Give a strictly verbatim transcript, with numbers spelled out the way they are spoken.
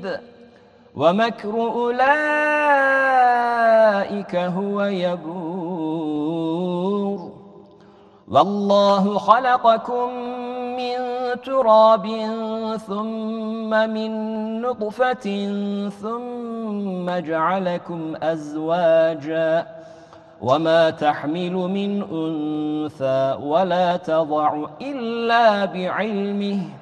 شديد ومكر أولئك هو يبور والله خلقكم من تراب ثم من نطفة ثم جعلكم أزواجا وما تحمل من أنثى ولا تضع إلا بعلمه